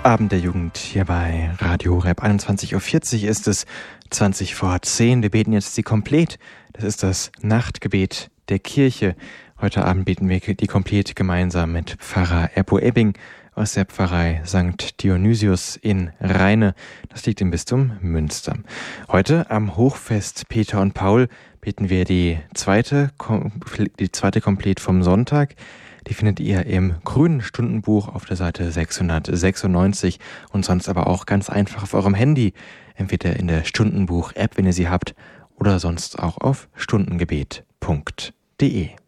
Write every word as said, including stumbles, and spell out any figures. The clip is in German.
Abend der Jugend hier bei Radio Horeb. einundzwanzig Uhr vierzig ist es, zwanzig vor zehn. Wir beten jetzt die Komplett. Das ist das Nachtgebet der Kirche. Heute Abend beten wir die Komplett gemeinsam mit Pfarrer Erpo Ebbing aus der Pfarrei Sankt Dionysius in Rheine. Das liegt im Bistum Münster. Heute am Hochfest Peter und Paul beten wir die zweite, die zweite Komplett vom Sonntag. Die findet ihr im Grünen Stundenbuch auf der Seite sechshundertsechsundneunzig und sonst aber auch ganz einfach auf eurem Handy, entweder in der Stundenbuch-App, wenn ihr sie habt, oder sonst auch auf stundengebet punkt de.